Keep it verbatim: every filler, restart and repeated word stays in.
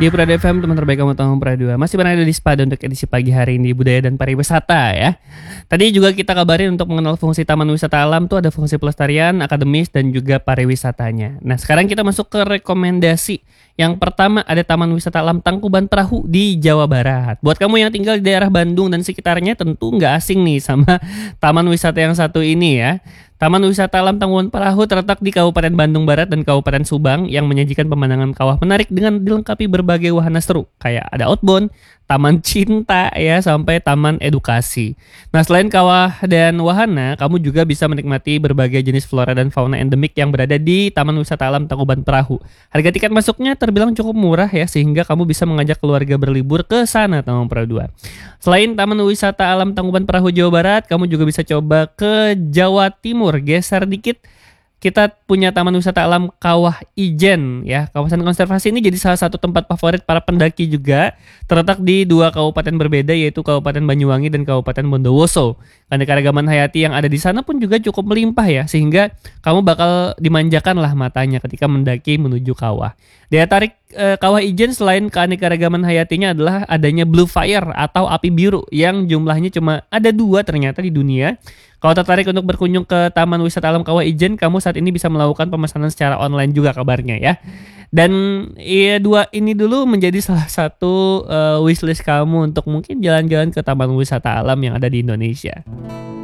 Di Prada F M, teman terbaik kamu tahun Prada dua. Masih berada di Spada untuk edisi pagi hari ini, budaya dan pariwisata ya. Tadi juga kita kabarin untuk mengenal fungsi Taman Wisata Alam tuh ada fungsi pelestarian, akademis, dan juga pariwisatanya. Nah sekarang kita masuk ke rekomendasi. Yang pertama ada Taman Wisata Alam Tangkuban Perahu di Jawa Barat. Buat kamu yang tinggal di daerah Bandung dan sekitarnya tentu nggak asing nih sama taman wisata yang satu ini ya. Taman Wisata Alam Tangkuban Perahu terletak di Kabupaten Bandung Barat dan Kabupaten Subang yang menyajikan pemandangan kawah menarik dengan dilengkapi berbagai wahana seru kayak ada outbound, taman cinta ya sampai taman edukasi. Nah selain kawah dan wahana, kamu juga bisa menikmati berbagai jenis flora dan fauna endemik yang berada di Taman Wisata Alam Tangkuban Perahu. Harga tiket masuknya terbilang cukup murah ya sehingga kamu bisa mengajak keluarga berlibur ke sana Taman Perahu dua. Selain Taman Wisata Alam Tangkuban Perahu Jawa Barat, kamu juga bisa coba ke Jawa Timur. Geser dikit, kita punya Taman Wisata Alam Kawah Ijen ya. Kawasan konservasi ini jadi salah satu tempat favorit para pendaki juga. Terletak di dua kabupaten berbeda yaitu Kabupaten Banyuwangi dan Kabupaten Bondowoso. Keanekaragaman hayati yang ada di sana pun juga cukup melimpah ya, sehingga kamu bakal dimanjakan lah matanya ketika mendaki menuju kawah. Daya tarik e, Kawah Ijen selain keanekaragaman hayatinya adalah adanya Blue Fire atau api biru yang jumlahnya cuma ada dua ternyata di dunia. Kalau tertarik untuk berkunjung ke Taman Wisata Alam Kawah Ijen, kamu saat ini bisa melakukan pemesanan secara online juga kabarnya ya. Dan ya dua ini dulu menjadi salah satu uh, wishlist kamu untuk mungkin jalan-jalan ke Taman Wisata Alam yang ada di Indonesia.